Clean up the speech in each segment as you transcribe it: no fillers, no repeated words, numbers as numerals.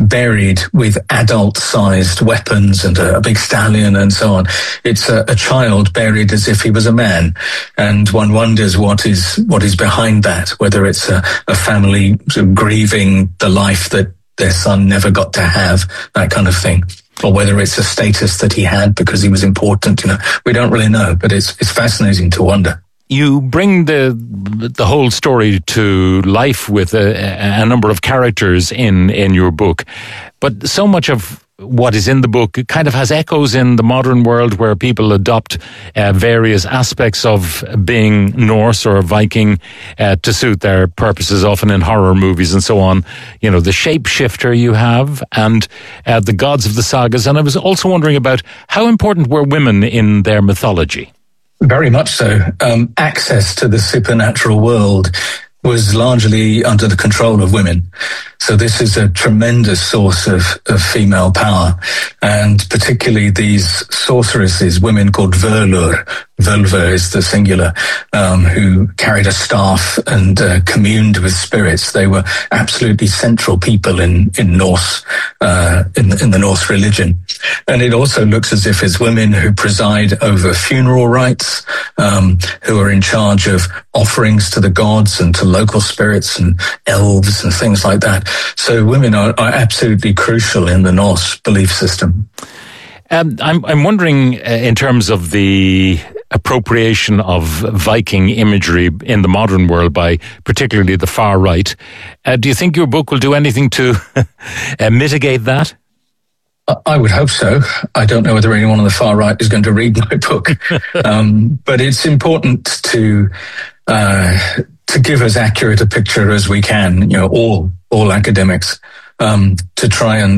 buried with adult-sized weapons and a big stallion and so on. It's a child buried as if he was a man, and one wonders what is behind that, whether it's a family sort of grieving the life that their son never got to have, that kind of thing, or whether it's a status that he had because he was important. We don't really know, but it's fascinating to wonder. You bring the whole story to life with a number of characters in your book, but so much of what is in the book kind of has echoes in the modern world where people adopt various aspects of being Norse or Viking to suit their purposes, often in horror movies and so on. The shapeshifter you have and the gods of the sagas. And I was also wondering about how important were women in their mythology? Very much so. Access to the supernatural world was largely under the control of women. So this is a tremendous source of female power, and particularly these sorceresses, women called Völur, Völva is the singular, who carried a staff and communed with spirits. They were absolutely central people in Norse, in the Norse religion. And it also looks as if it's women who preside over funeral rites, who are in charge of offerings to the gods and to local spirits and elves and things like that. So women are absolutely crucial in the Norse belief system. I'm wondering, in terms of the appropriation of Viking imagery in the modern world by particularly the far right, do you think your book will do anything to mitigate that? I would hope so. I don't know whether anyone on the far right is going to read my book, but it's important to give as accurate a picture as we can. All academics to try and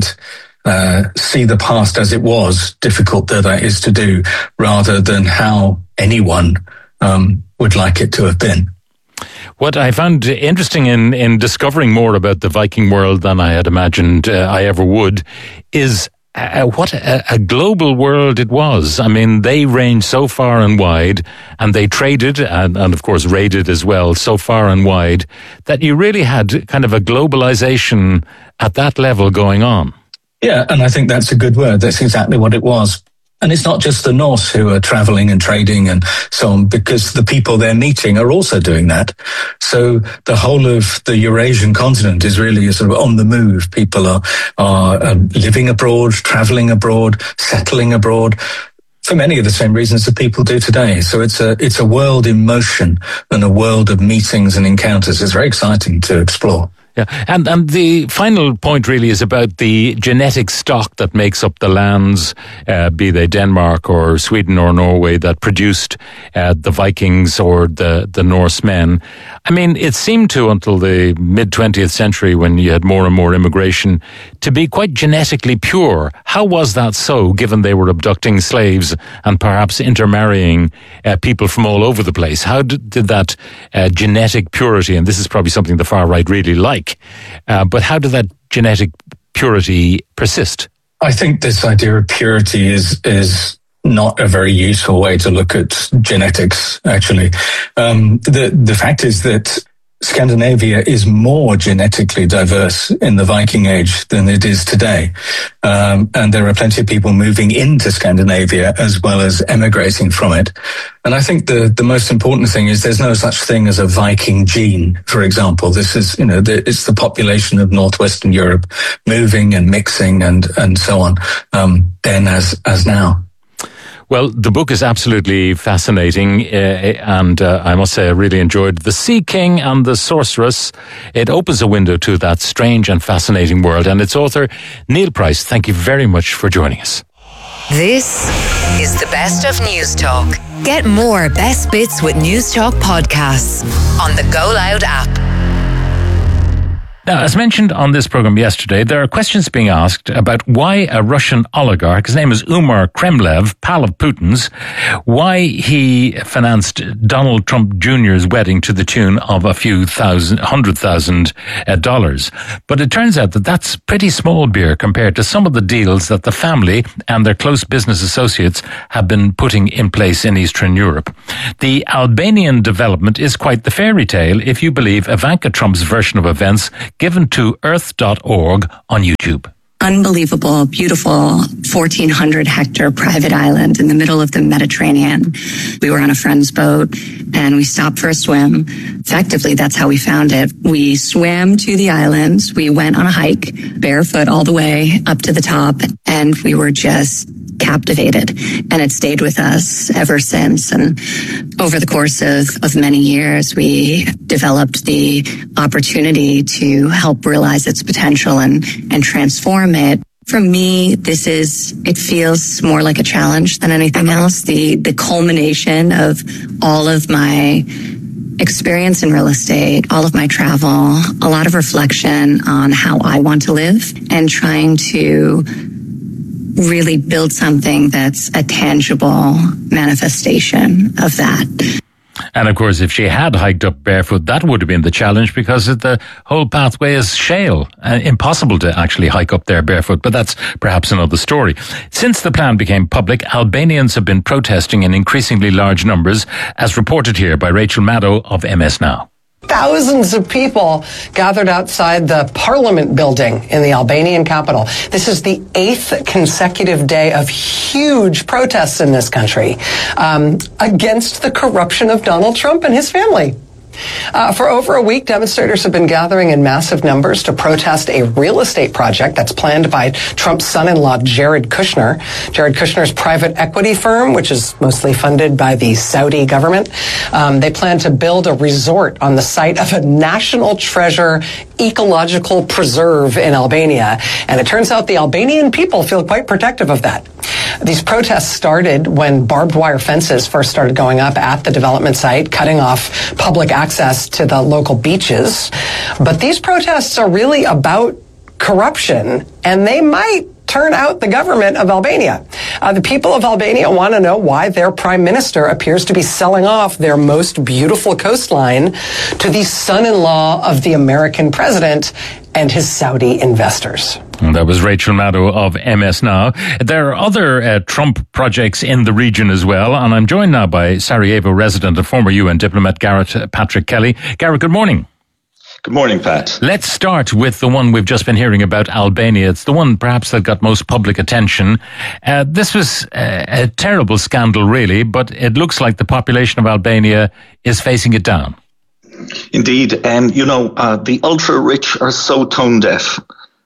see the past as it was, difficult though that is to do, rather than how anyone would like it to have been. What I found interesting in discovering more about the Viking world than I had imagined I ever would is what a global world it was. I mean, they ranged so far and wide, and they traded and of course raided as well, so far and wide, that you really had kind of a globalization at that level going on. Yeah, and I think that's a good word. That's exactly what it was. And it's not just the Norse who are traveling and trading and so on, because the people they're meeting are also doing that. So the whole of the Eurasian continent is really sort of on the move. People are living abroad, traveling abroad, settling abroad, for many of the same reasons that people do today. So it's a world in motion and a world of meetings and encounters. It's very exciting to explore. Yeah, and the final point really is about the genetic stock that makes up the lands, be they Denmark or Sweden or Norway, that produced the Vikings or the Norsemen. I mean, it seemed to, until the mid-20th century, when you had more and more immigration, to be quite genetically pure. How was that so, given they were abducting slaves and perhaps intermarrying people from all over the place? How did that genetic purity, and this is probably something the far right really like, but how did that genetic purity persist? I think this idea of purity is not a very useful way to look at genetics, actually. The fact is that Scandinavia is more genetically diverse in the Viking Age than it is today. And there are plenty of people moving into Scandinavia as well as emigrating from it. And I think the most important thing is there's no such thing as a Viking gene, for example. This is, it's the population of Northwestern Europe moving and mixing and so on, then as now. Well, the book is absolutely fascinating, and I must say I really enjoyed The Sea King and the Sorceress. It opens a window to that strange and fascinating world, and its author, Neil Price, thank you very much for joining us. This is the Best of News Talk. Get more Best Bits with News Talk podcasts on the Go Loud app. Now, as mentioned on this program yesterday, there are questions being asked about why a Russian oligarch, his name is Umar Kremlev, pal of Putin's, why he financed Donald Trump Jr.'s wedding to the tune of a few $100,000. But it turns out that that's pretty small beer compared to some of the deals that the family and their close business associates have been putting in place in Eastern Europe. The Albanian development is quite the fairy tale if you believe Ivanka Trump's version of events given to earth.org on YouTube. unbelievable, beautiful 1,400 hectare private island in the middle of the Mediterranean. We were on a friend's boat and we stopped for a swim. Effectively, that's how we found it. We swam to the island. We went on a hike, barefoot all the way up to the top, and we were just captivated, and it stayed with us ever since. And over the course of many years, we developed the opportunity to help realize its potential and transform it. For me, it feels more like a challenge than anything else. The culmination of all of my experience in real estate, all of my travel, a lot of reflection on how I want to live, and trying to really build something that's a tangible manifestation of that. And of course, if she had hiked up barefoot, that would have been the challenge, because the whole pathway is shale. Impossible to actually hike up there barefoot, but that's perhaps another story. Since the plan became public, Albanians have been protesting in increasingly large numbers, as reported here by Rachel Maddow of MS Now. Thousands of people gathered outside the Parliament building in the Albanian capital. This is the 8th consecutive day of huge protests in this country against the corruption of Donald Trump and his family. For over a week, demonstrators have been gathering in massive numbers to protest a real estate project that's planned by Trump's son-in-law, Jared Kushner. Jared Kushner's private equity firm, which is mostly funded by the Saudi government. They plan to build a resort on the site of a national treasure ecological preserve in Albania. And it turns out the Albanian people feel quite protective of that. These protests started when barbed wire fences first started going up at the development site, cutting off public access to the local beaches. But these protests are really about corruption, and they might turn out the government of Albania. The people of Albania want to know why their prime minister appears to be selling off their most beautiful coastline to the son-in-law of the American president and his Saudi investors. And that was Rachel Maddow of MS Now. There are other Trump projects in the region as well, and I'm joined now by Sarajevo resident and former UN diplomat Garrett Patrick Kelly. Garrett, good morning. Good morning, Pat. Let's start with the one we've just been hearing about, Albania. It's the one perhaps that got most public attention. This was a terrible scandal, really, but it looks like the population of Albania is facing it down. Indeed. The ultra-rich are so tone-deaf.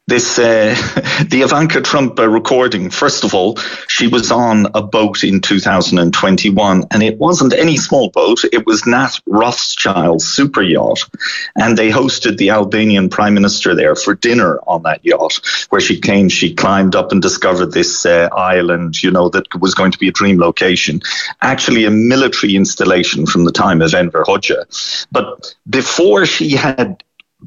The Ivanka Trump recording, first of all, she was on a boat in 2021, and it wasn't any small boat. It was Nat Rothschild's super yacht, and they hosted the Albanian prime minister there for dinner on that yacht, where she claimed she climbed up and discovered this island, that was going to be a dream location, actually a military installation from the time of Enver Hoxha. But before she had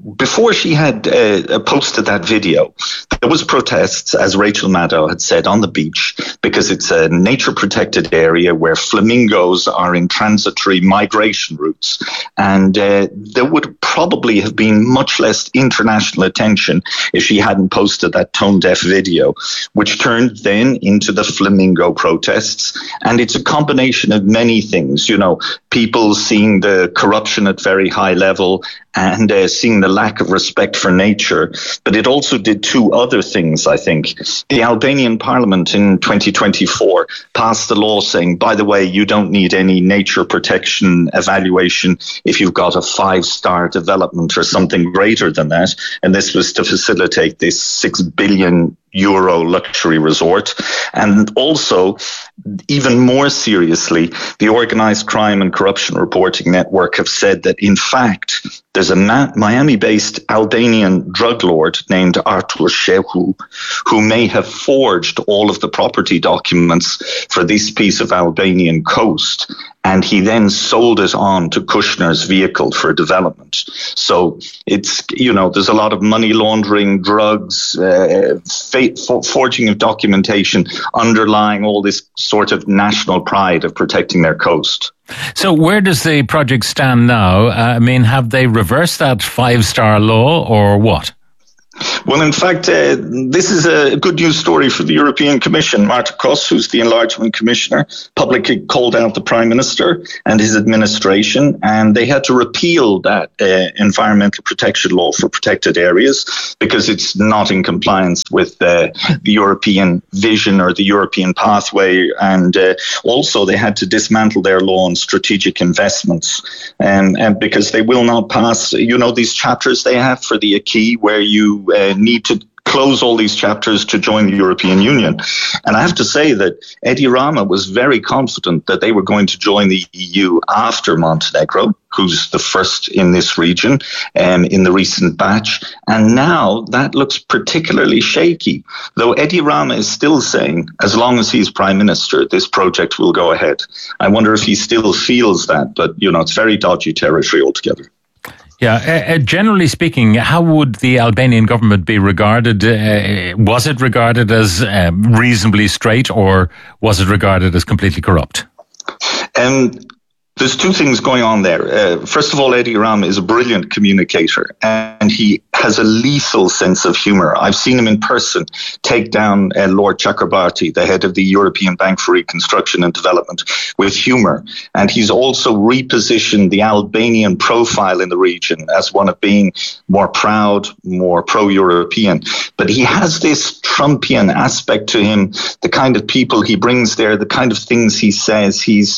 posted that video, there was protests, as Rachel Maddow had said, on the beach, because it's a nature-protected area where flamingos are in transitory migration routes. And there would probably have been much less international attention if she hadn't posted that tone-deaf video, which turned then into the flamingo protests. And it's a combination of many things, people seeing the corruption at very high level and seeing the lack of respect for nature. But it also did two other things, I think. The Albanian parliament in 2024 passed a law saying, by the way, you don't need any nature protection evaluation if you've got a 5-star development or something greater than that. And this was to facilitate this €6 billion luxury resort. And also, even more seriously, the Organized Crime and Corruption Reporting Network have said that, in fact, there's a Miami-based Albanian drug lord named Artur Shehu who may have forged all of the property documents for this piece of Albanian coast, and he then sold it on to Kushner's vehicle for development. So it's, there's a lot of money laundering, drugs, forging of documentation underlying all this sort of national pride of protecting their coast. So where does the project stand now? Have they reversed that 5-star law or what? Well, in fact, this is a good news story for the European Commission. Marta Kos, who's the Enlargement Commissioner, publicly called out the Prime Minister and his administration, and they had to repeal that environmental protection law for protected areas because it's not in compliance with the European vision or the European pathway. And also they had to dismantle their law on strategic investments, and because they will not pass, these chapters they have for the acquis where you need to close all these chapters to join the European Union. And I have to say that Edi Rama was very confident that they were going to join the EU after Montenegro, who's the first in this region in the recent batch. And now that looks particularly shaky, though Edi Rama is still saying, as long as he's Prime Minister, this project will go ahead. I wonder if he still feels that, but, it's very dodgy territory altogether. Yeah, generally speaking, how would the Albanian government be regarded? Was it regarded as reasonably straight, or was it regarded as completely corrupt? There's two things going on there. First of all, Edi Rama is a brilliant communicator, and he has a lethal sense of humor. I've seen him in person take down Lord Chakrabarti, the head of the European Bank for Reconstruction and Development, with humor. And he's also repositioned the Albanian profile in the region as one of being more proud, more pro-European. But he has this Trumpian aspect to him, the kind of people he brings there, the kind of things he says. He's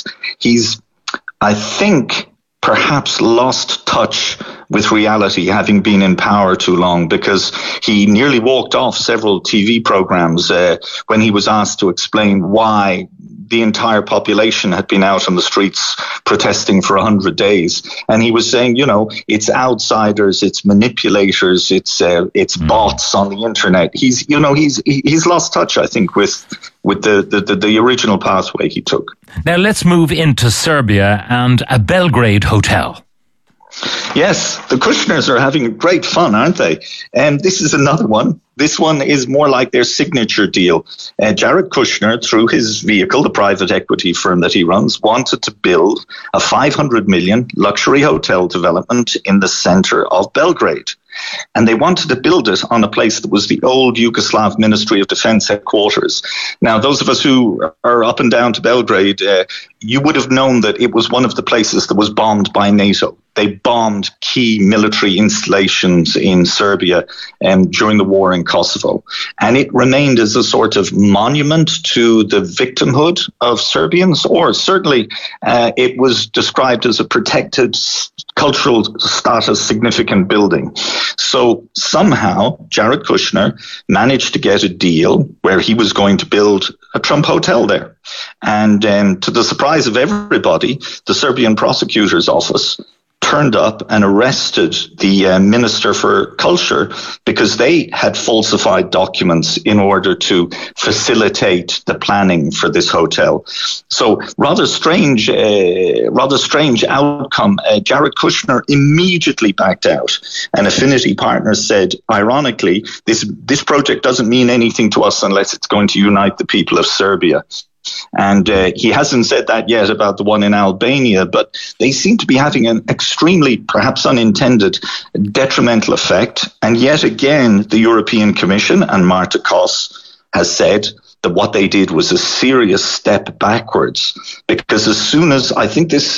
I think, perhaps lost touch with reality, having been in power too long, because he nearly walked off several TV programs when he was asked to explain why the entire population had been out on the streets protesting for 100 days. And he was saying, it's outsiders, it's manipulators, it's bots on the internet. He's lost touch, I think, with the original pathway he took. Now let's move into Serbia and a Belgrade hotel. Yes, the Kushners are having great fun, aren't they? And this is another one. This one is more like their signature deal. Jared Kushner, through his vehicle, the private equity firm that he runs, wanted to build a 500 million luxury hotel development in the center of Belgrade. And they wanted to build it on a place that was the old Yugoslav Ministry of Defense headquarters. Now, those of us who are up and down to Belgrade, you would have known that it was one of the places that was bombed by NATO. They bombed key military installations in Serbia during the war in Kosovo. And it remained as a sort of monument to the victimhood of Serbians, or certainly it was described as a protected cultural status significant building. So somehow Jared Kushner managed to get a deal where he was going to build a Trump hotel there. And to the surprise of everybody, the Serbian prosecutor's office turned up and arrested the Minister for Culture because they had falsified documents in order to facilitate the planning for this hotel. So rather strange outcome. Jared Kushner immediately backed out. And Affinity Partners said, ironically, this project doesn't mean anything to us unless it's going to unite the people of Serbia. And he hasn't said that yet about the one in Albania, but they seem to be having an extremely, perhaps unintended, detrimental effect. And yet again, the European Commission and Marta Kos has said that what they did was a serious step backwards, because as soon as I think this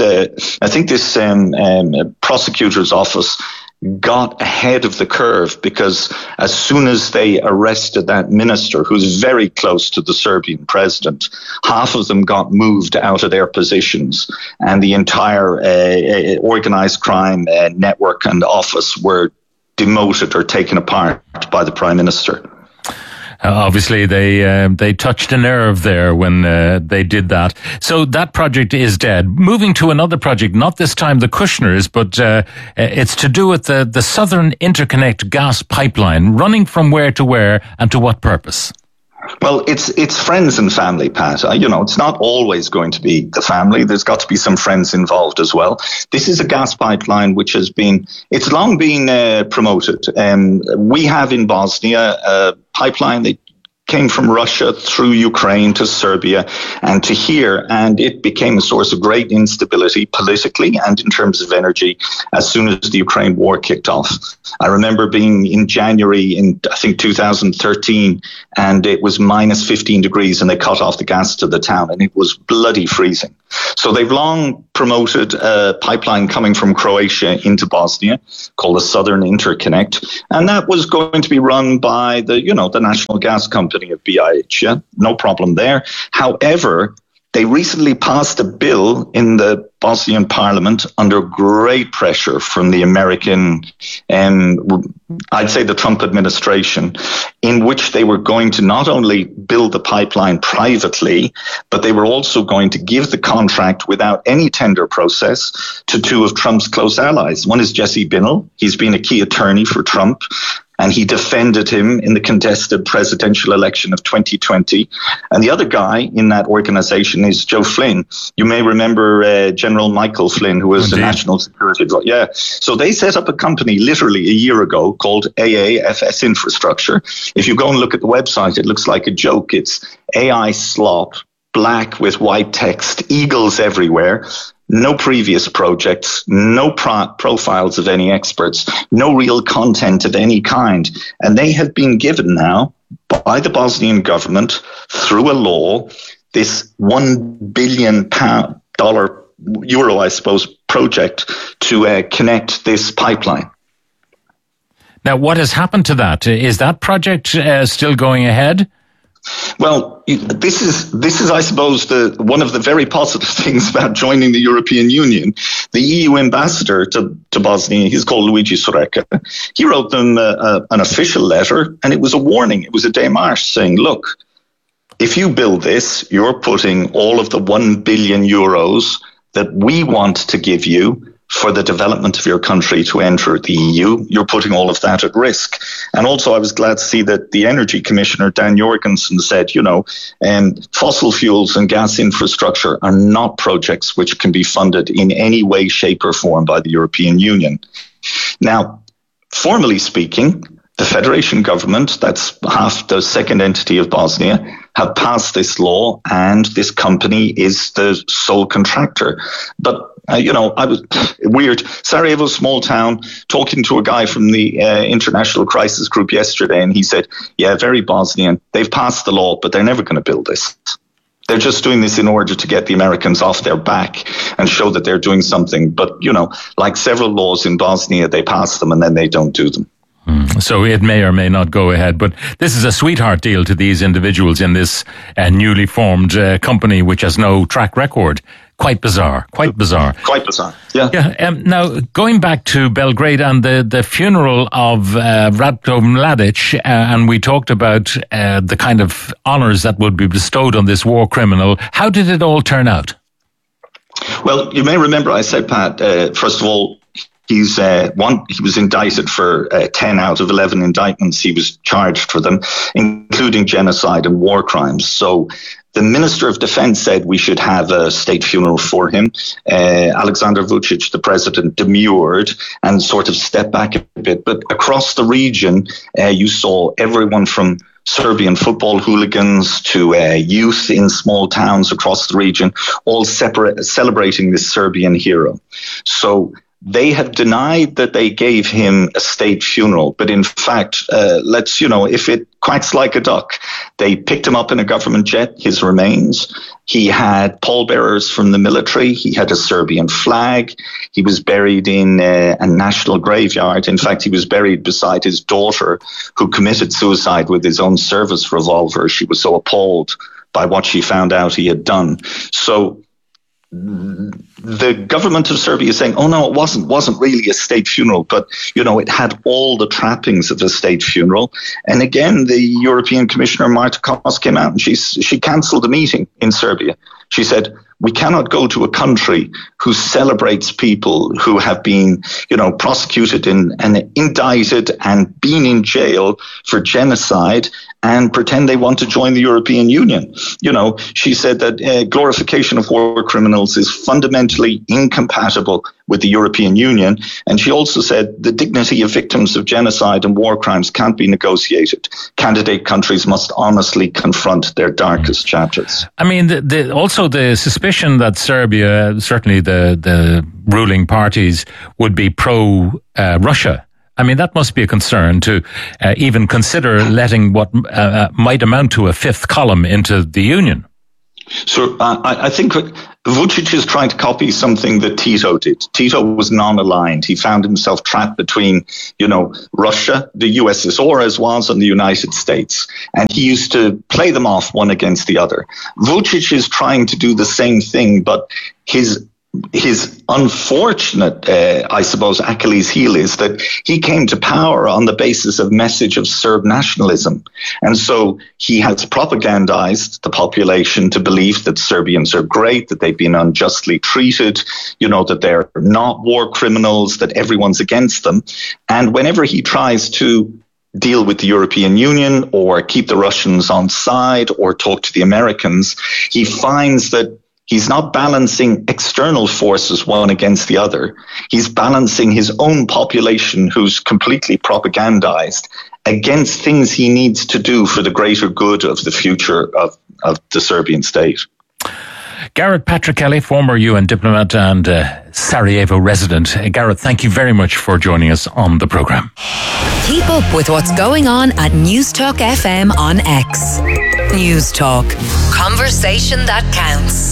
prosecutor's office got ahead of the curve, because as soon as they arrested that minister, who's very close to the Serbian president, half of them got moved out of their positions, and the entire organized crime network and office were demoted or taken apart by the prime minister. Obviously, they touched a nerve there when they did that. So that project is dead. Moving to another project, not this time the Kushners, but it's to do with the Southern Interconnect gas pipeline, running from where to where and to what purpose? Well, it's friends and family, Pat. It's not always going to be the family. There's got to be some friends involved as well. This is a gas pipeline which it's long been promoted. We have in Bosnia a pipeline that came from Russia through Ukraine to Serbia and to here, and it became a source of great instability politically and in terms of energy as soon as the Ukraine war kicked off. I remember being in January in, I think, 2013, and it was minus 15 degrees and they cut off the gas to the town, and it was bloody freezing. So they've long promoted a pipeline coming from Croatia into Bosnia called the Southern Interconnect, and that was going to be run by the national gas company of BiH. Yeah? No problem there. However, they recently passed a bill in the Bosnian parliament under great pressure from the American, I'd say the Trump administration, in which they were going to not only build the pipeline privately, but they were also going to give the contract without any tender process to two of Trump's close allies. One is Jesse Binnall. He's been a key attorney for Trump, and he defended him in the contested presidential election of 2020. And the other guy in that organization is Joe Flynn. You may remember General Michael Flynn, who was the national security advisor. Yeah. So they set up a company literally a year ago called AAFS Infrastructure. If you go and look at the website, it looks like a joke. It's AI slop, black with white text, eagles everywhere. No previous projects, no profiles of any experts, no real content of any kind. And they have been given now by the Bosnian government through a law, this $1 billion euro, I suppose, project to connect this pipeline. Now, what has happened to that? Is that project still going ahead? Well, this is, I suppose, one of the very positive things about joining the European Union. The EU ambassador to Bosnia, he's called Luigi Sureka. He wrote them an official letter, and it was a warning. It was a démarche saying, look, if you build this, you're putting all of the 1 billion euros that we want to give you for the development of your country to enter the EU, you're putting all of that at risk. And also, I was glad to see that the Energy Commissioner, Dan Jorgensen, said, fossil fuels and gas infrastructure are not projects which can be funded in any way, shape or form by the European Union. Now, formally speaking, the Federation government, that's half the second entity of Bosnia, have passed this law, and this company is the sole contractor. But I was weird. Sarajevo, small town, talking to a guy from the International Crisis Group yesterday, and he said, yeah, very Bosnian. They've passed the law, but they're never going to build this. They're just doing this in order to get the Americans off their back and show that they're doing something. But, like several laws in Bosnia, they pass them and then they don't do them. So it may or may not go ahead, but this is a sweetheart deal to these individuals in this newly formed company, which has no track record. Quite bizarre. Yeah. Now, going back to Belgrade and the funeral of Ratko Mladic, and we talked about the kind of honours that would be bestowed on this war criminal. How did it all turn out? Well, you may remember I said, Pat, first of all, he was indicted for 10 out of 11 indictments. He was charged for them, including genocide and war crimes. So the Minister of Defense said we should have a state funeral for him. Alexander Vucic, the president, demurred and sort of stepped back a bit. But across the region, you saw everyone from Serbian football hooligans to youth in small towns across the region, all celebrating this Serbian hero. So they have denied that they gave him a state funeral, but in fact, if it quacks like a duck, they picked him up in a government jet, his remains. He had pallbearers from the military. He had a Serbian flag. He was buried in a national graveyard. In fact, he was buried beside his daughter, who committed suicide with his own service revolver. She was so appalled by what she found out he had done. So the government of Serbia is saying, oh no, it wasn't really a state funeral, but it had all the trappings of a state funeral. And again, the European Commissioner Marta Koss came out and she cancelled the meeting in Serbia. She said, we cannot go to a country who celebrates people who have been, prosecuted and indicted and been in jail for genocide and pretend they want to join the European Union. She said that glorification of war criminals is fundamentally incompatible with the European Union. And she also said the dignity of victims of genocide and war crimes can't be negotiated. Candidate countries must honestly confront their darkest chapters. I mean, also the suspicion that Serbia, certainly the ruling parties, would be pro-Russia. I mean, that must be a concern to even consider letting what might amount to a fifth column into the Union. So I think Vučić is trying to copy something that Tito did. Tito was non-aligned. He found himself trapped between, Russia, the USSR as was, and the United States. And he used to play them off one against the other. Vučić is trying to do the same thing, but his unfortunate, Achilles heel is that he came to power on the basis of message of Serb nationalism. And so he has propagandized the population to believe that Serbians are great, that they've been unjustly treated, that they're not war criminals, that everyone's against them. And whenever he tries to deal with the European Union or keep the Russians on side or talk to the Americans, he finds that he's not balancing external forces one against the other. He's balancing his own population, who's completely propagandized, against things he needs to do for the greater good of the future of the Serbian state. Garrett Patricelli, former UN diplomat and Sarajevo resident. Garrett, thank you very much for joining us on the programme. Keep up with what's going on at Newstalk FM on X. Newstalk. Conversation that counts.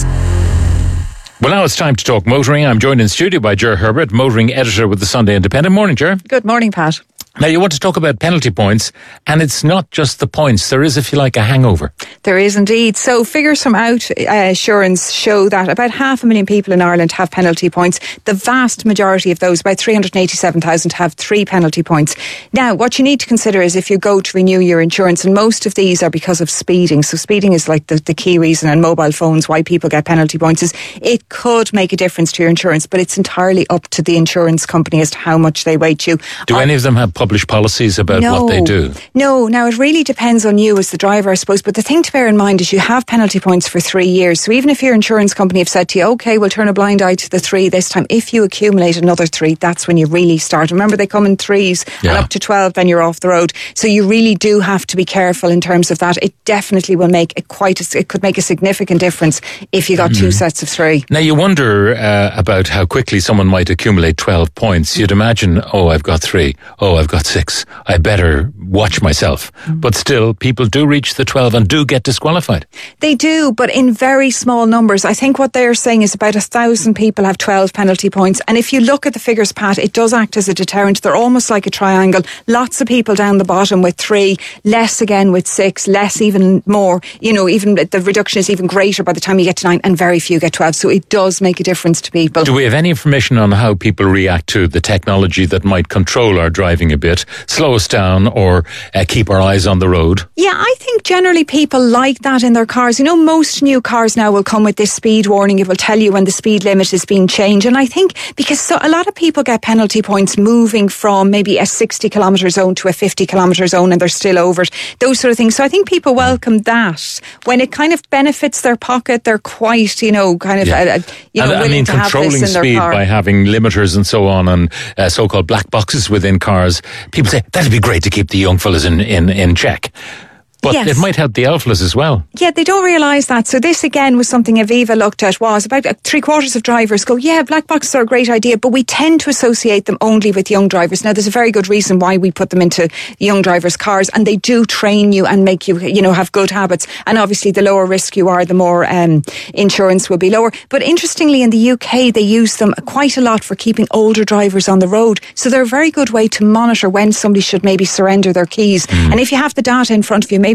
Well, now it's time to talk motoring. I'm joined in studio by Ger Herbert, motoring editor with the Sunday Independent. Morning, Ger. Good morning, Pat. Now, you want to talk about penalty points, and it's not just the points. There is, if you like, a hangover. There is indeed. So figures from Outsurance show that about 500,000 people in Ireland have penalty points. The vast majority of those, about 387,000, have 3 penalty points. Now, what you need to consider is if you go to renew your insurance, and most of these are because of speeding. So speeding is like the key reason, and mobile phones, why people get penalty points, is it could make a difference to your insurance, but it's entirely up to the insurance company as to how much they weight you. Do any of them have published policies about what they do? No. Now, it really depends on you as the driver, I suppose. But the thing to bear in mind is you have penalty points for 3 years. So even if your insurance company have said to you, OK, we'll turn a blind eye to the 3 this time, if you accumulate another 3, that's when you really start. Remember, they come in 3s and up to 12, then you're off the road. So you really do have to be careful in terms of that. It definitely will make it could make a significant difference if you got 2 sets of 3. Now, you wonder about how quickly someone might accumulate 12 points. You'd imagine, I've got 3. I've got 6. I better watch myself. But still, people do reach the 12 and do get disqualified. They do, but in very small numbers. I think what they're saying is about 1,000 people have 12 penalty points. And if you look at the figures, Pat, it does act as a deterrent. They're almost like a triangle. Lots of people down the bottom with 3, less again with 6, less even more. Even the reduction is even greater by the time you get to 9, and very few get 12. So it does make a difference to people. Do we have any information on how people react to the technology that might control our driving a bit, slow us down, or keep our eyes on the road? Yeah, I think generally people like that in their cars. Most new cars now will come with this speed warning. It will tell you when the speed limit is being changed. And I think because a lot of people get penalty points moving from maybe a 60 kilometre zone to a 50 kilometre zone, and they're still over it, those sort of things. So I think people welcome that. When it kind of benefits their pocket, they're quite, willing to have controlling this in their speed car. by having limiters and so on, and so-called black boxes within cars. People say, that'd be great to keep the young fellas in check. But it might help the alphas as well. Yeah, they don't realise that. So this again was something Aviva looked at, was about 3/4 of drivers go, yeah, black boxes are a great idea, but we tend to associate them only with young drivers. Now, there's a very good reason why we put them into young drivers' cars, and they do train you and make you, have good habits. And obviously, the lower risk you are, the more insurance will be lower. But interestingly, in the UK, they use them quite a lot for keeping older drivers on the road. So they're a very good way to monitor when somebody should maybe surrender their keys. And if you have the data in front of you, maybe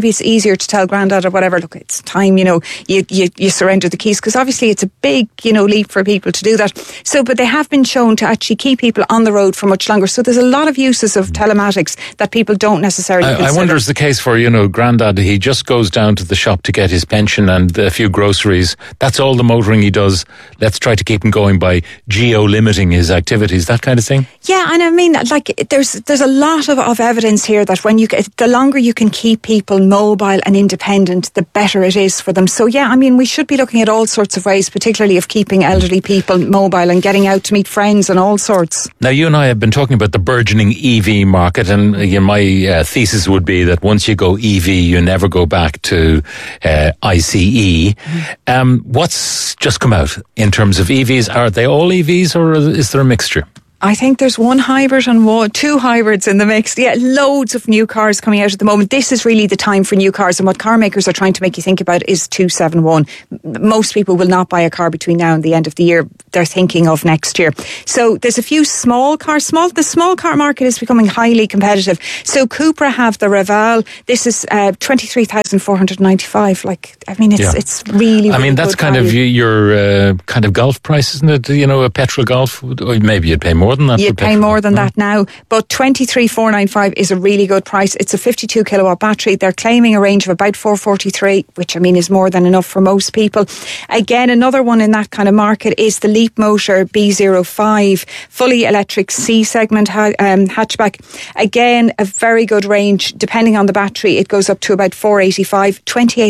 maybe it's easier to tell granddad or whatever, look, it's time, you surrender the keys, because obviously it's a big, leap for people to do that. So, but they have been shown to actually keep people on the road for much longer. So there's a lot of uses of telematics that people don't necessarily consider. I wonder is the case for, granddad, he just goes down to the shop to get his pension and a few groceries. That's all the motoring he does. Let's try to keep him going by geo-limiting his activities, that kind of thing. Yeah, and I mean, there's a lot of evidence here that the longer you can keep people mobile and independent, the better it is for them. So yeah, I mean, we should be looking at all sorts of ways, particularly of keeping elderly people mobile and getting out to meet friends and all sorts. Now, you and I have been talking about the burgeoning EV market, and my thesis would be that once you go EV, you never go back to ICE. What's just come out in terms of EVs? Are they all EVs, or is there a mixture? I think there's one hybrid and two hybrids in the mix. Yeah, loads of new cars coming out at the moment. This is really the time for new cars, and what car makers are trying to make you think about is 271. Most people will not buy a car between now and the end of the year. They're thinking of next year. So there's a few small cars. The small car market is becoming highly competitive. So Cupra have the Raval. This is 23,495. It's really, I mean, that's kind of your kind of Golf price, isn't it? A petrol Golf, or maybe you'd pay more than that. You'd pay more than that now, but 23,495 is a really good price. It's a 52 kilowatt battery. They're claiming a range of about 443, which I mean is more than enough for most people. Again, another one in that kind of market is the Leapmotor B05 fully electric C segment hatchback. Again, a very good range. Depending on the battery, it goes up to about 485,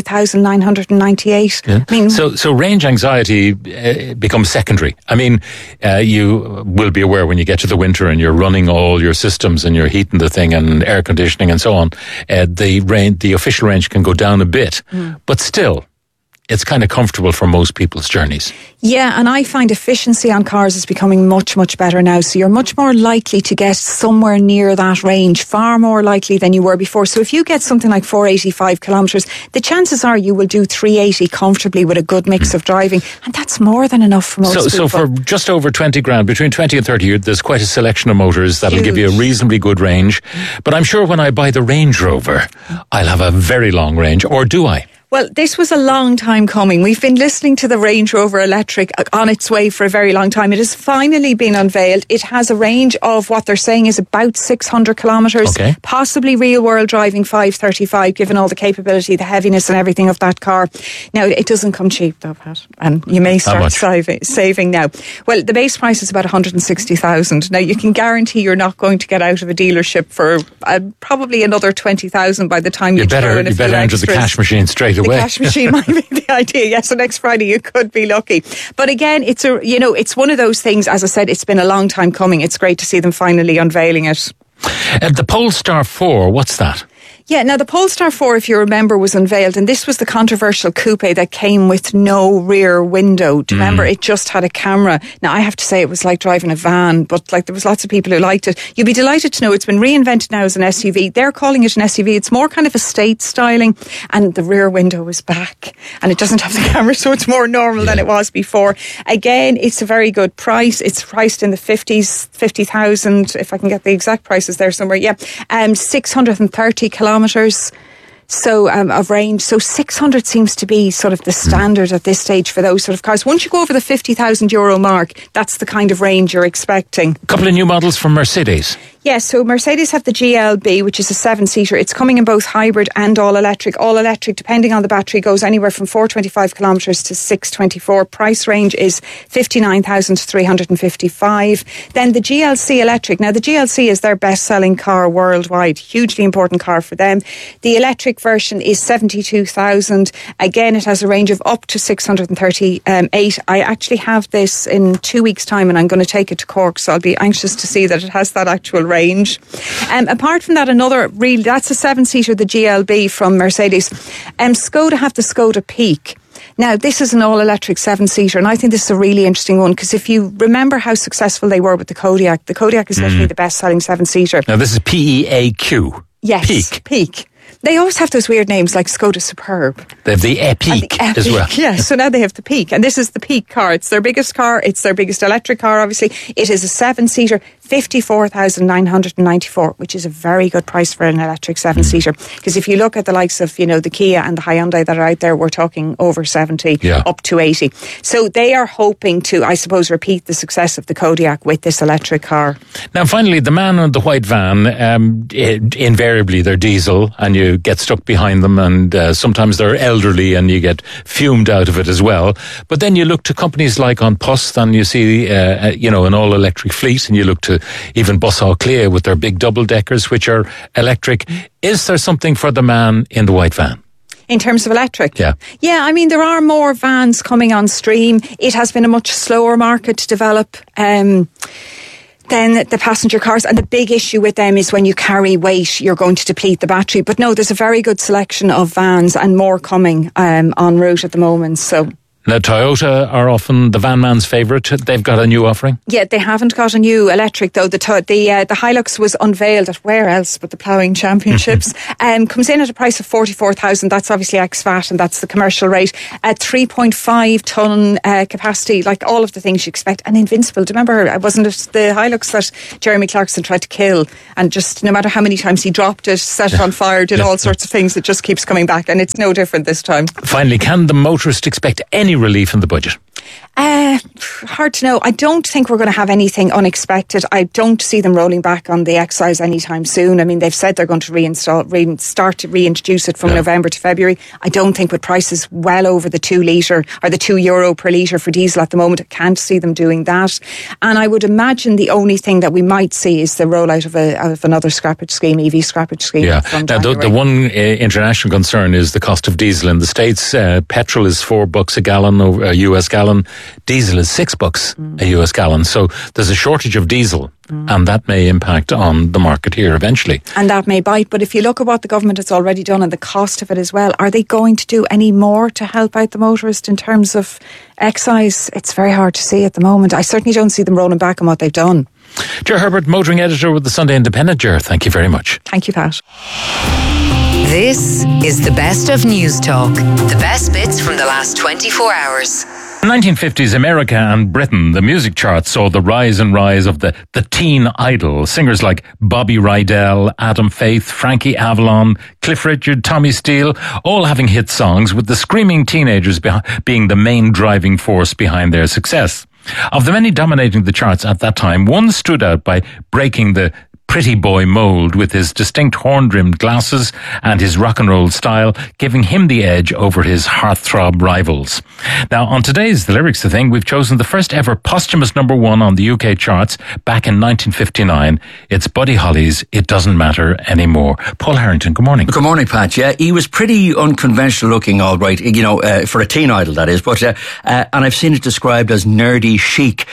28,998. Yeah. I mean, so range anxiety becomes secondary. I mean, you will be aware when you get to the winter and you're running all your systems and you're heating the thing and air conditioning and so on, the official range can go down a bit, but still, it's kind of comfortable for most people's journeys. Yeah, and I find efficiency on cars is becoming much, much better now. So you're much more likely to get somewhere near that range, far more likely than you were before. So if you get something like 485 kilometres, the chances are you will do 380 comfortably with a good mix of driving. And that's more than enough for most people. So for just over 20 grand, between 20 and 30, there's quite a selection of motors that'll give you a reasonably good range. But I'm sure when I buy the Range Rover, I'll have a very long range, or do I? Well, this was a long time coming. We've been listening to the Range Rover Electric on its way for a very long time. It has finally been unveiled. It has a range of what they're saying is about 600 kilometres, possibly real-world driving 535, given all the capability, the heaviness and everything of that car. Now, it doesn't come cheap, though, Pat, and you may start saving now. Well, the base price is about 160,000. Now, you can guarantee you're not going to get out of a dealership for probably another 20,000 by the time you throw in a few extras. You better enter the cash machine straight away. The cash machine might be the idea. Yes, so next Friday you could be lucky. But again, it's one of those things, as I said, it's been a long time coming. It's great to see them finally unveiling it. The Polestar 4, what's that? Yeah, now the Polestar 4, if you remember, was unveiled, and this was the controversial coupe that came with no rear window. Do you remember? It just had a camera. Now, I have to say it was like driving a van, but there was lots of people who liked it. You'll be delighted to know it's been reinvented now as an SUV. They're calling it an SUV. It's more kind of estate styling, and the rear window is back, and it doesn't have the camera, so it's more normal than it was before. Again, it's a very good price. It's priced in the 50,000, if I can get the exact prices there somewhere. Yeah, 630 kilometres. So of range. So 600 seems to be sort of the standard at this stage for those sort of cars. Once you go over the €50,000 mark, that's the kind of range you're expecting. A couple of new models from Mercedes. Yes, so Mercedes have the GLB, which is a 7-seater. It's coming in both hybrid and all-electric. All-electric, depending on the battery, goes anywhere from 425 kilometres to 624. Price range is 59,355. Then the GLC electric. Now, the GLC is their best-selling car worldwide. Hugely important car for them. The electric version is 72,000. Again, it has a range of up to 638. I actually have this in 2 weeks' time, and I'm going to take it to Cork, so I'll be anxious to see that it has that actual range. Apart from that, that's a 7-seater, the GLB from Mercedes. Skoda have the Skoda Peak. Now, this is an all-electric 7-seater, and I think this is a really interesting one, because if you remember how successful they were with the Kodiaq is literally the best-selling 7-seater. Now, this is PEAQ. Yes, Peak. They always have those weird names like Skoda Superb. They have the Epique as well. Yeah, so now they have the Peak. And this is the Peak car. It's their biggest car. It's their biggest electric car, obviously. It is a 7-seater, 54,994, which is a very good price for an electric 7-seater. Because if you look at the likes of, the Kia and the Hyundai that are out there, we're talking over 70, up to 80. So they are hoping to, I suppose, repeat the success of the Kodiaq with this electric car. Now, finally, the man in the white van, invariably they're diesel and you get stuck behind them, and sometimes they're elderly and you get fumed out of it as well. But then you look to companies like An Post and you see, an all-electric fleet, and you look to even Bussau Clea with their big double-deckers, which are electric. Is there something for the man in the white van? In terms of electric? Yeah. Yeah, I mean, there are more vans coming on stream. It has been a much slower market to develop than the passenger cars. And the big issue with them is when you carry weight, you're going to deplete the battery. But no, there's a very good selection of vans and more coming en route at the moment. So... Now, Toyota are often the van man's favourite. They've got a new offering. Yeah, they haven't got a new electric though. The Hilux was unveiled at where else but the Ploughing Championships. Comes in at a price of 44,000. That's obviously ex-VAT, and that's the commercial rate. 3.5 tonne capacity, like all of the things you expect. And invincible. Do you remember? Wasn't it the Hilux that Jeremy Clarkson tried to kill? And just no matter how many times he dropped it, set it on fire, did all sorts of things, it just keeps coming back. And it's no different this time. Finally, can the motorist expect any relief in the budget? Hard to know. I don't think we're going to have anything unexpected. I don't see them rolling back on the excise anytime soon. I mean, they've said they're going to start to reintroduce it from November to February. I don't think with prices well over the €2 or the €2 per litre for diesel at the moment, I can't see them doing that. And I would imagine the only thing that we might see is the rollout of another scrappage scheme, EV scrappage scheme. Yeah. Now, the one international concern is the cost of diesel in the States. Petrol is $4 a gallon, a US gallon. Diesel is $6 a US gallon. So there's a shortage of diesel, and that may impact on the market here eventually. And that may bite. But if you look at what the government has already done and the cost of it as well, are they going to do any more to help out the motorist in terms of excise? It's very hard to see at the moment. I certainly don't see them rolling back on what they've done. Ger Herbert, motoring editor with the Sunday Independent. Ger, thank you very much. Thank you, Pat. This is the best of News Talk. The best bits from the last 24 hours. In the 1950s, America and Britain, the music charts saw the rise and rise of the teen idol. Singers like Bobby Rydell, Adam Faith, Frankie Avalon, Cliff Richard, Tommy Steele, all having hit songs, with the screaming teenagers being the main driving force behind their success. Of the many dominating the charts at that time, one stood out by breaking the pretty boy mould with his distinct horn-rimmed glasses and his rock and roll style, giving him the edge over his heartthrob rivals. Now, on today's The Lyrics The Thing, we've chosen the first ever posthumous number one on the UK charts back in 1959. It's Buddy Holly's It Doesn't Matter Anymore. Paul Harrington, good morning. Good morning, Pat. Yeah, he was pretty unconventional looking, all right, for a teen idol, that is. But and I've seen it described as nerdy chic.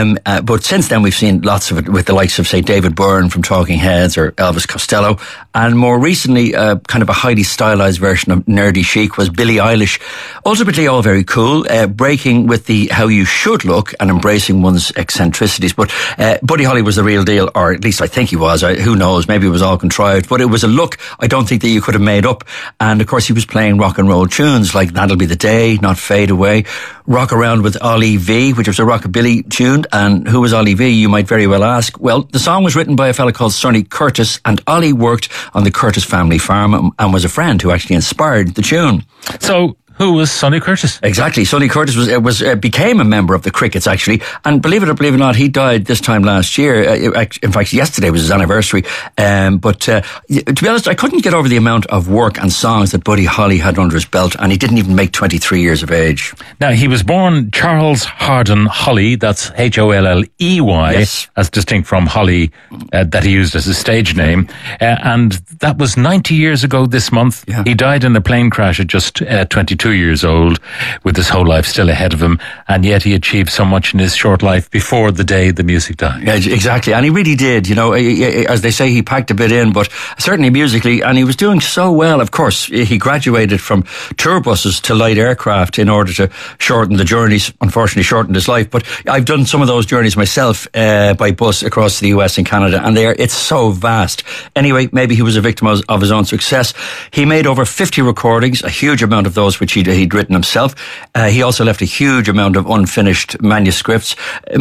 But since then, we've seen lots of it with the likes of, say, David Byrne from Talking Heads or Elvis Costello. And more recently, kind of a highly stylized version of nerdy chic was Billie Eilish. Ultimately, all very cool, breaking with the how you should look and embracing one's eccentricities. But Buddy Holly was the real deal, or at least I think he was. Who knows? Maybe it was all contrived. But it was a look I don't think that you could have made up. And of course, he was playing rock and roll tunes like That'll Be the Day, Not Fade Away, Rock Around with Ollie V, which was a rockabilly tune. And who was Ollie V, you might very well ask? Well, the song was written by a fella called Sonny Curtis, and Ollie worked on the Curtis family farm and was a friend who actually inspired the tune. So, who was Sonny Curtis? Exactly. Sonny Curtis became a member of the Crickets, actually. And believe it or believe it not, he died this time last year. In fact, yesterday was his anniversary. But to be honest, I couldn't get over the amount of work and songs that Buddy Holly had under his belt, and he didn't even make 23 years of age. Now, he was born Charles Hardin Holly, that's Holley, yes, as distinct from Holly that he used as his stage name. And that was 90 years ago this month. Yeah. He died in a plane crash at just 22 years old, with his whole life still ahead of him, and yet he achieved so much in his short life before the day the music died. Yeah, exactly, and he really did. As they say, he packed a bit in, but certainly musically, and he was doing so well. Of course, he graduated from tour buses to light aircraft in order to shorten the journeys. Unfortunately, shortened his life, but I've done some of those journeys myself by bus across the US and Canada, and it's so vast. Anyway, maybe he was a victim of his own success. He made over 50 recordings, a huge amount of those which he'd written himself. He also left a huge amount of unfinished manuscripts.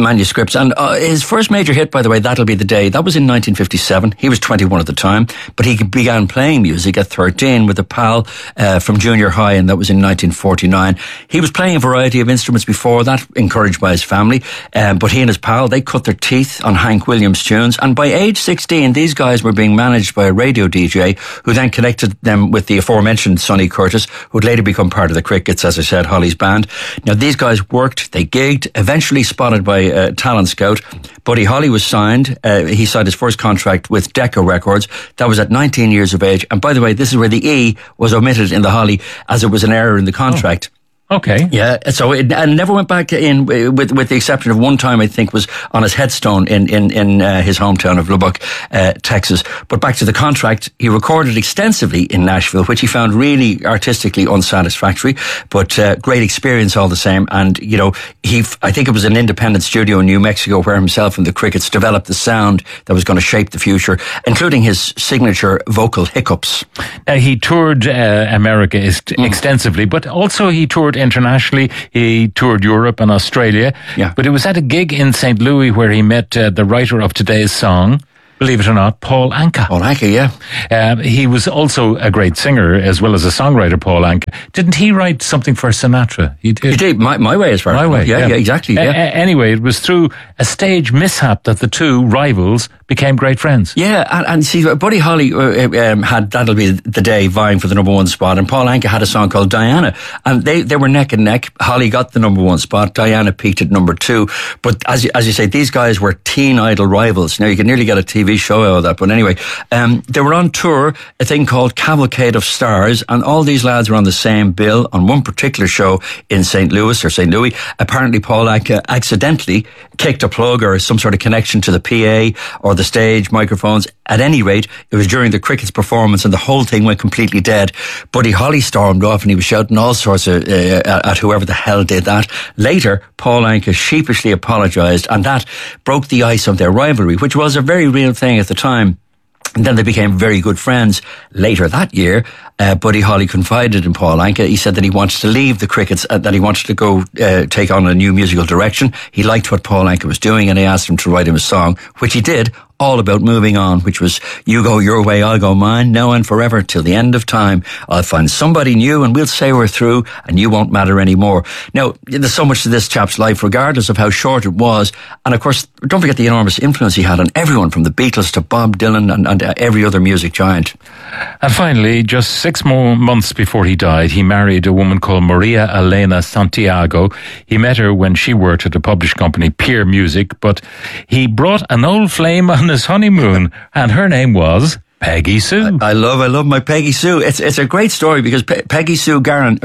And his first major hit, by the way, That'll Be the Day, that was in 1957. He was 21 at the time, but he began playing music at 13 with a pal from junior high, and that was in 1949. He was playing a variety of instruments before that, encouraged by his family, but he and his pal, they cut their teeth on Hank Williams tunes, and by age 16, these guys were being managed by a radio DJ who then connected them with the aforementioned Sonny Curtis, who would later become part of the Crickets, as I said, Holly's band. Now, these guys worked, they gigged, eventually spotted by a talent scout. Buddy Holly was signed. He signed his first contract with Decca Records. That was at 19 years of age. And by the way, this is where the E was omitted in the Holly, as it was an error in the contract. Okay. Yeah, so it never went back in, with the exception of one time, I think, was on his headstone in his hometown of Lubbock, Texas. But back to the contract, he recorded extensively in Nashville, which he found really artistically unsatisfactory, but great experience all the same. And, you know, I think it was an independent studio in New Mexico where himself and the Crickets developed the sound that was going to shape the future, including his signature vocal hiccups. He toured America extensively, but also he toured internationally. He toured Europe and Australia. Yeah. But it was at a gig in St. Louis where he met the writer of today's song, believe it or not, Paul Anka. Paul Anka, yeah. He was also a great singer as well as a songwriter, Paul Anka. Didn't he write something for Sinatra? He did. He did. My Way, as far as My Way. Yeah, exactly. Yeah. Anyway, it was through a stage mishap that the two rivals became great friends. Yeah, and see, Buddy Holly had That'll Be the Day vying for the number one spot, and Paul Anka had a song called Diana, and they were neck and neck. Holly got the number one spot, Diana peaked at number two. But as you say, these guys were teen idol rivals. Now, you could nearly get a TV show out of that, but anyway, they were on tour, a thing called Cavalcade of Stars, and all these lads were on the same bill on one particular show in St. Louis. Apparently, Paul Anka accidentally kicked a plug or some sort of connection to the PA or the stage microphones. At any rate, it was during the Crickets performance and the whole thing went completely dead. Buddy Holly stormed off and he was shouting all sorts of at whoever the hell did that. Later, Paul Anka sheepishly apologised, and that broke the ice of their rivalry, which was a very real thing at the time. And then they became very good friends. Later that year, Buddy Holly confided in Paul Anka. He said that he wanted to leave the Crickets, that he wanted to go take on a new musical direction. He liked what Paul Anka was doing, and he asked him to write him a song, which he did, all about moving on, which was, you go your way, I'll go mine, now and forever, till the end of time. I'll find somebody new and we'll say we're through, and you won't matter anymore. Now, there's so much to this chap's life, regardless of how short it was. And of course, don't forget the enormous influence he had on everyone, from the Beatles to Bob Dylan and every other music giant. And finally, just 6 more months before he died, he married a woman called Maria Elena Santiago. He met her when she worked at a publishing company, Peer Music, but he brought an old flame on his honeymoon, and her name was Peggy Sue. I love my Peggy Sue. It's a great story because Peggy Sue Guerin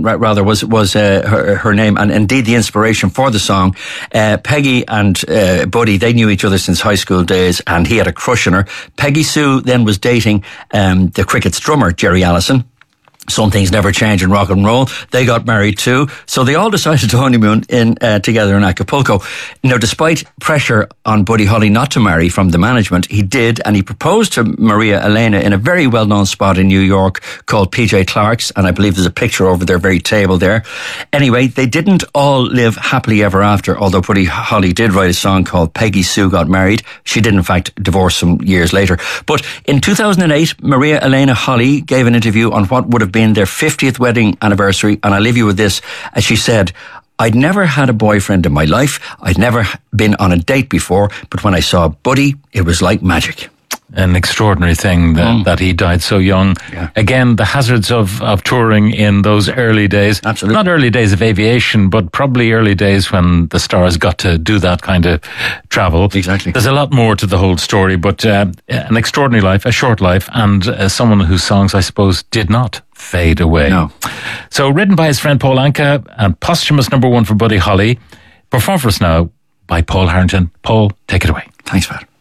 was her name, and indeed the inspiration for the song. Peggy and Buddy, they knew each other since high school days, and he had a crush on her. Peggy Sue then was dating the Crickets drummer, Jerry Allison. Some things never change in rock and roll. They got married too. So they all decided to honeymoon together in Acapulco. Now, despite pressure on Buddy Holly not to marry from the management, he did, and he proposed to Maria Elena in a very well-known spot in New York called PJ Clark's, and I believe there's a picture over their very table there. Anyway, they didn't all live happily ever after, although Buddy Holly did write a song called Peggy Sue Got Married. She did, in fact, divorce some years later. But in 2008, Maria Elena Holly gave an interview on what would have been their 50th wedding anniversary, and I'll leave you with this. As she said, I'd never had a boyfriend in my life. I'd never been on a date before, but when I saw Buddy, it was like magic. An extraordinary thing that he died so young. Yeah. Again, the hazards of touring in those early days. Absolutely. Not early days of aviation, but probably early days when the stars got to do that kind of travel. Exactly. There's a lot more to the whole story, but an extraordinary life, a short life, and someone whose songs, I suppose, did not fade away. No. So, written by his friend Paul Anka, and posthumous number 1 for Buddy Holly, performed for us now by Paul Harrington. Paul, take it away. Thanks, Pat.